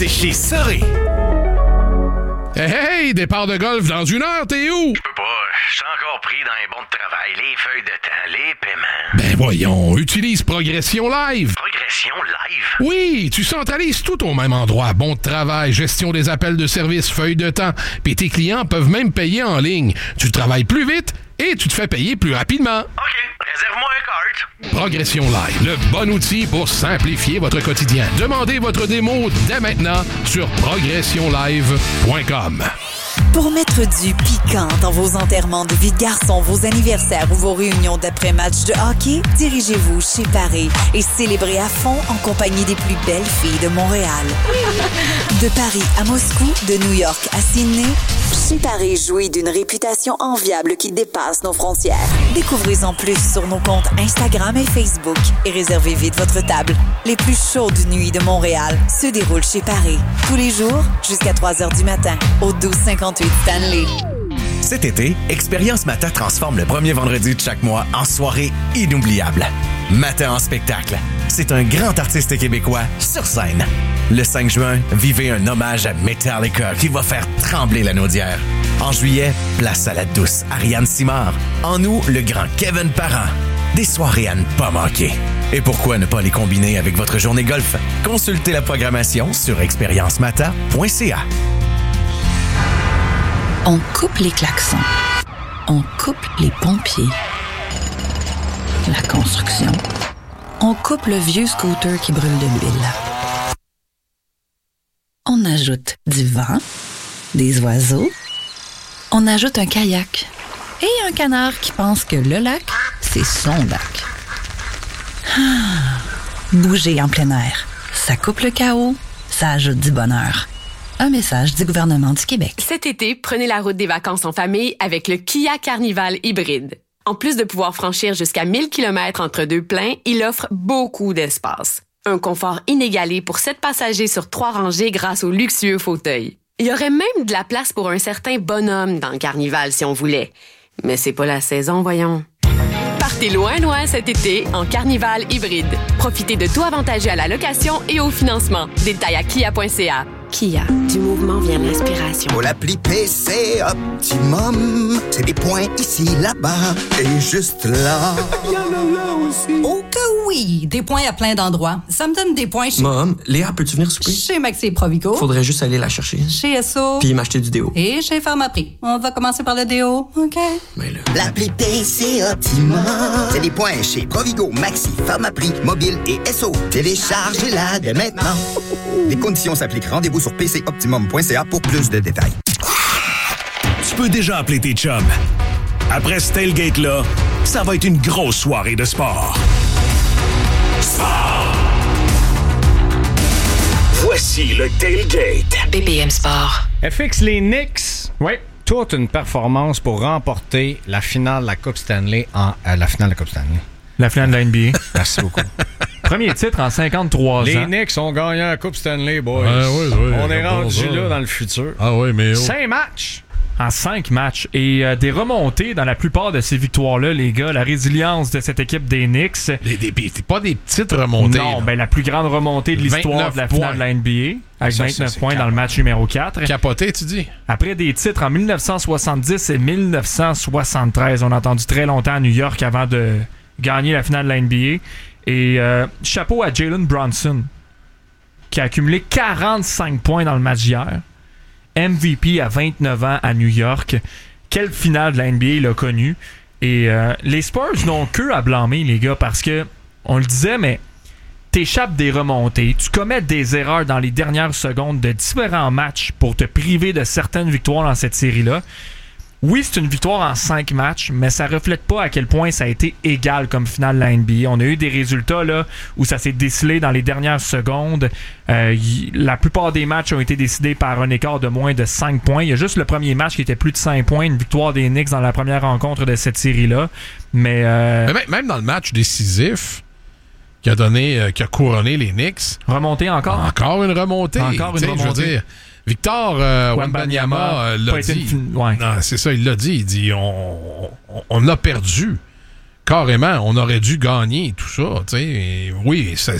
C'est chez Soré. Hey, départ de golf dans 1 heure, t'es où? Je peux pas, je suis encore pris dans les bons de travail, les feuilles de temps, les paiements. Ben voyons, utilise Progression Live. Progression Live? Oui, tu centralises tout au même endroit. Bon de travail, gestion des appels de service, feuilles de temps. Puis tes clients peuvent même payer en ligne. Tu travailles plus vite et tu te fais payer plus rapidement. OK, réserve-moi un cart. Progression Live, le bon outil pour simplifier votre quotidien. Demandez votre démo dès maintenant sur progressionlive.com. Pour mettre du piquant dans vos enterrements de vie de garçon, vos anniversaires ou vos réunions d'après-match de hockey, dirigez-vous chez Paris et célébrez à fond en compagnie des plus belles filles de Montréal. De Paris à Moscou, de New York à Sydney, chez Paris jouit d'une réputation enviable qui dépasse nos frontières. Découvrez-en plus sur nos comptes Instagram et Facebook et réservez vite votre table. Les plus chaudes nuits de Montréal se déroulent chez Paris. Tous les jours, jusqu'à 3h du matin, au 1258 Stanley. Cet été, Expérience Mata transforme le premier vendredi de chaque mois en soirée inoubliable. Mata en spectacle. C'est un grand artiste québécois sur scène. Le 5 juin, vivez un hommage à Metallica qui va faire trembler la naudière. En juillet, place à la douce Ariane Simard. En août, le grand Kevin Parent. Des soirées à ne pas manquer. Et pourquoi ne pas les combiner avec votre journée golf? Consultez la programmation sur expériencemata.ca. On coupe les klaxons. On coupe les pompiers. La construction. On coupe le vieux scooter qui brûle de l'huile. On ajoute du vent, des oiseaux. On ajoute un kayak et un canard qui pense que le lac, c'est son lac. Bouger en plein air. Ça coupe le chaos, ça ajoute du bonheur. Un message du gouvernement du Québec. Cet été, prenez la route des vacances en famille avec le Kia Carnival hybride. En plus de pouvoir franchir jusqu'à 1000 km entre deux pleins, il offre beaucoup d'espace. Un confort inégalé pour 7 passagers sur 3 rangées grâce au luxueux fauteuil. Il y aurait même de la place pour un certain bonhomme dans le Carnival si on voulait. Mais c'est pas la saison, voyons. Partez loin cet été en Carnival hybride. Profitez de tout avantageux à la location et au financement. Détails à kia.ca. Kia, du mouvement vient l'inspiration. Pour l'appli PC Optimum, c'est des points ici, là-bas et juste là. Il y en a là aussi. Oh que oui, des points à plein d'endroits. Ça me donne des points chez... Mom, Léa, peux-tu venir souper? Chez Maxi et Provigo. Faudrait juste aller la chercher. Chez Esso. Puis m'acheter du déo. Et chez Pharmaprix. On va commencer par le déo, OK? Mais là... L'appli PC Optimum, c'est des points chez Provigo, Maxi, Pharmaprix, Mobile et Esso. Téléchargez-la dès maintenant. Les conditions s'appliquent. Rendez-vous sur pcoptimum.ca pour plus de détails. Tu peux déjà appeler tes chums. Après ce tailgate-là, ça va être une grosse soirée de sport. Sport! Voici le tailgate. BPM Sport. FX les Knicks. Oui, toute une performance pour remporter la finale de la Coupe Stanley la finale de la Coupe Stanley. La finale de la NBA. Merci beaucoup. Premier titre en 53 ans. Les Knicks ont gagné la Coupe Stanley, boys. Oui, on est rendu là dans le futur. Ah oui, mais... 5 matchs! En 5 matchs. Et des remontées dans la plupart de ces victoires-là, les gars. La résilience de cette équipe des Knicks. C'est pas des petites remontées. Non, ben la plus grande remontée de l'histoire de la finale de la NBA. Avec 29 points dans le match numéro 4. Capoté, tu dis? Après des titres en 1970 et 1973. On a attendu très longtemps à New York avant de gagner la finale de la NBA. Et chapeau à Jalen Brunson, qui a accumulé 45 points dans le match d'hier. MVP à 29 ans à New York. Quelle finale de la NBA il a connue. Et les Spurs n'ont qu'eux à blâmer, les gars, parce que, on le disait, mais t'échappes des remontées, tu commets des erreurs dans les dernières secondes de différents matchs pour te priver de certaines victoires dans cette série-là. Oui, c'est une victoire en 5 matchs, mais ça reflète pas à quel point ça a été égal comme finale de la NBA. On a eu des résultats là où ça s'est décelé dans les dernières secondes. La plupart des matchs ont été décidés par un écart de moins de 5 points. Il y a juste le premier match qui était plus de 5 points, une victoire des Knicks dans la première rencontre de cette série-là. Mais même dans le match décisif qui a couronné les Knicks. Remonté encore? Encore une remontée. Encore une remontée. Je veux dire, Victor Wembanyama l'a dit. Ouais. Non, c'est ça, il l'a dit. Il dit on a perdu. Carrément, on aurait dû gagner tout ça. T'sais. Oui,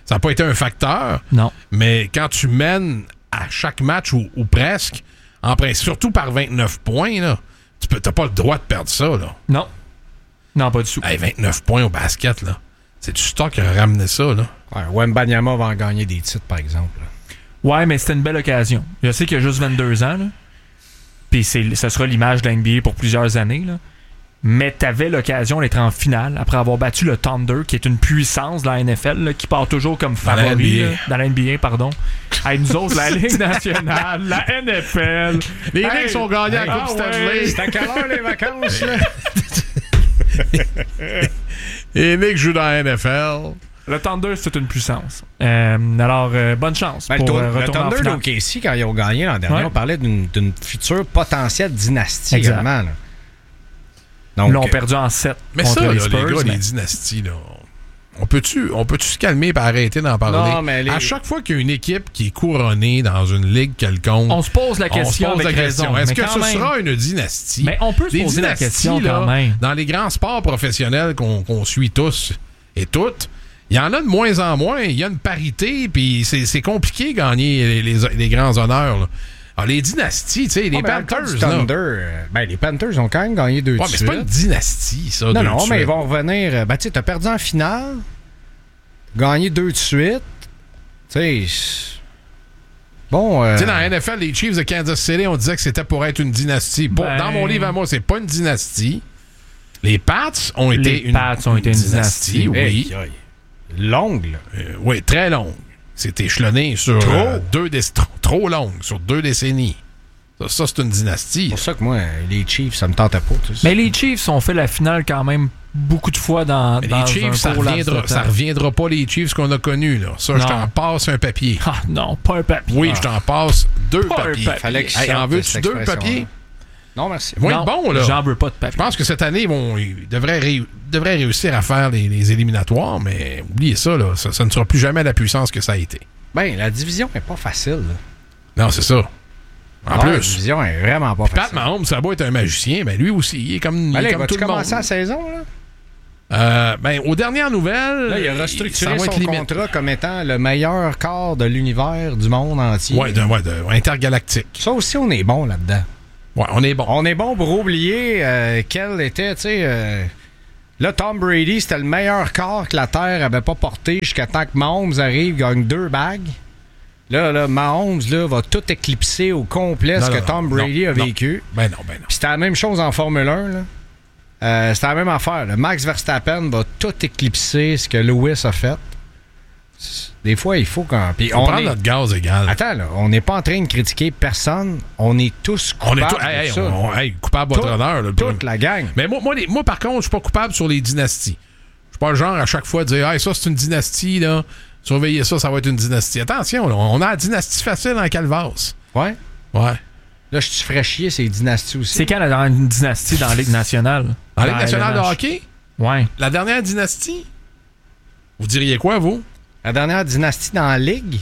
Ça n'a pas été un facteur. Non. Mais quand tu mènes à chaque match ou presque, en principe, surtout par 29 points, là, tu n'as pas le droit de perdre ça. Là. Non. Non, pas du tout. Hey, 29 points au basket, là. C'est du stock qui a ramené ça. Là. Ouais, Wembanyama va en gagner des titres, par exemple. Là. Ouais, mais c'était une belle occasion. Je sais qu'il a juste 22 ans, là. Puis ce sera l'image de la NBA pour plusieurs années, là. Mais t'avais l'occasion d'être en finale après avoir battu le Thunder, qui est une puissance de la NFL, là, qui part toujours comme favori dans la NBA, pardon. Hey, nous autres, la Ligue nationale, la NFL. Les Knicks ont gagné la Coupe Stanley. Ouais. C'est à quelle heure les vacances, là? Les Knicks jouent dans la NFL. Le Thunder, c'est une puissance. Alors, bonne chance pour retourner en finale. Le Thunder d'OKC, quand ils ont gagné l'an dernier, on parlait d'une future potentielle dynastie également. Là. Donc, ils l'ont perdu en 7 mais contre ça, les Spurs. les gars, les dynasties, là, on peut-tu se calmer et arrêter d'en parler? Non, mais à chaque fois qu'il y a une équipe qui est couronnée dans une ligue quelconque, on se pose la question avec raison. Est-ce que ce sera une dynastie? Mais on peut se poser la question quand même. Dans les grands sports professionnels qu'on suit tous et toutes, il y en a de moins en moins. Il y a une parité, puis c'est compliqué de gagner les grands honneurs, là. Alors, les dynasties, tu sais, les Panthers. Les Panthers ont quand même gagné 2 mais c'est pas une dynastie, ça. Non, mais ils vont revenir. Tu sais, t'as perdu en finale, gagné 2 de suite. Tu sais. Bon. Tu sais, dans la NFL, les Chiefs de Kansas City, on disait que c'était pour être une dynastie. Dans mon livre à moi, c'est pas une dynastie. Les Pats ont été une dynastie. Oui. Longue, là. Oui, très longue. C'est échelonné sur trop longue, sur 2 décennies. Ça, c'est une dynastie. C'est pour ça que moi, les Chiefs, ça me tentait pas. Mais les Chiefs ont fait la finale quand même beaucoup de fois dans les Chiefs, ça reviendra pas les Chiefs qu'on a connus. Là. Ça, je t'en passe un papier. Ah non, pas un papier. Oui, je t'en passe 2 papiers. Fallait que en veux-tu 2 papiers? Non, merci. Ils vont être bons, là. J'en veux pas de papier. Je pense que cette année, ils devraient réussir à faire les éliminatoires, mais oubliez ça, là. Ça ne sera plus jamais la puissance que ça a été. Ben, la division n'est pas facile. Là. Non, c'est ça. En plus. La division est vraiment pas facile. Pat Mahomes, ça va être un magicien, mais lui aussi, il est comme, tout le monde. Commencer la saison, là? Aux dernières nouvelles, là, il a restructuré son contrat comme étant le meilleur quart de l'univers du monde entier. Oui, intergalactique. Ça aussi, on est bon là-dedans. Ouais, on est bon. On est bon pour oublier quel était, tu sais... là, Tom Brady, c'était le meilleur quart que la Terre avait pas porté jusqu'à temps que Mahomes arrive, gagne 2 bagues. Là, Mahomes va tout éclipser au complet ce que Tom Brady a vécu. Ben non. Puis c'était la même chose en Formule 1, là. C'était la même affaire. Là. Max Verstappen va tout éclipser ce que Lewis a fait. Des fois, il faut qu'on... Puis on prend notre gaz égal. Attends, là, on n'est pas en train de critiquer personne. On est tous coupables de ça. Coupable à votre honneur. Toute la gang. Mais moi, par contre, je suis pas coupable sur les dynasties. Je suis pas le genre à chaque fois de dire « ça, c'est une dynastie, là. Surveillez ça, ça va être une dynastie. » Attention, là, on a la dynastie facile en Calvas. Ouais? Ouais. Là, je te ferais chier ces dynasties aussi. C'est quand une dynastie dans la Ligue nationale? Dans la Ligue nationale de hockey? Ouais. La dernière dynastie? Vous diriez quoi, vous? La dernière dynastie dans la Ligue?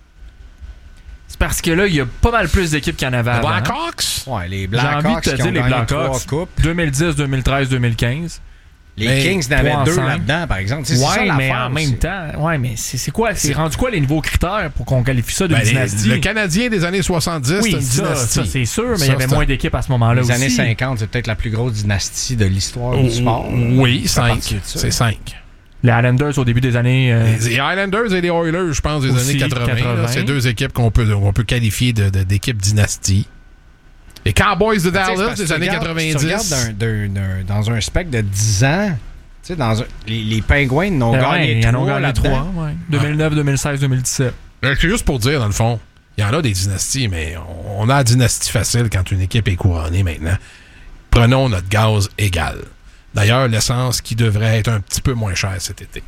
C'est parce que là, il y a pas mal plus d'équipes qu'il y en avait avant. Les Blackhawks? Ouais, les Blackhawks qui ont gagné 3 coupes. 2010, 2013, 2015. Les Kings n'avaient 2 là-dedans, par exemple. C'est ça, mais en même temps, mais c'est quoi? C'est rendu quoi les nouveaux critères pour qu'on qualifie ça d'une dynastie? Le Canadien des années 70, c'est une dynastie. Ça, c'est sûr, mais il y avait moins d'équipes à ce moment-là aussi. Les années 50, c'est peut-être la plus grosse dynastie de l'histoire du sport. Oui, 5. C'est 5. Les Islanders au début des années... Les Islanders et les Oilers, je pense, des années 80. C'est 2 équipes qu'on peut qualifier d'équipes dynastie. Les Cowboys de Dallas des années 90. Tu regardes dans un spectre de 10 ans, tu sais, les Pingouins n'ont gagné 3. 2009, 2016, 2017. C'est juste pour dire, dans le fond, il y en a des dynasties, mais on a la dynastie facile quand une équipe est couronnée maintenant. Prenons notre gaz égal. D'ailleurs, l'essence qui devrait être un petit peu moins chère cet été.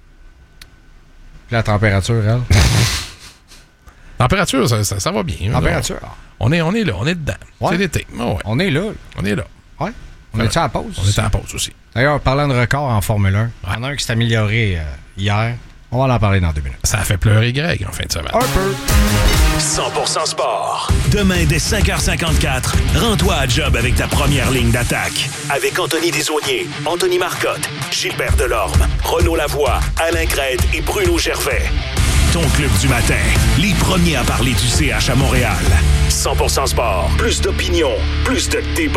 La température, elle? Température, ça va bien. Température? On est là, on est dedans. Ouais. C'est l'été. Oh, ouais. On est là. On est là. Ouais. On est à la pause? On est à la pause aussi. D'ailleurs, parlant de record en Formule 1, il y en a un qui s'est amélioré hier. On va en parler dans 2 minutes. Ça a fait pleurer Greg en fin de semaine. Un peu. 100% sport. Demain, dès 5h54, rends-toi à job avec ta première ligne d'attaque. Avec Anthony Desaulniers, Anthony Marcotte, Gilbert Delorme, Renaud Lavoie, Alain Crête et Bruno Gervais. Ton club du matin, les premiers à parler du CH à Montréal. 100% sport, plus d'opinion, plus de débat.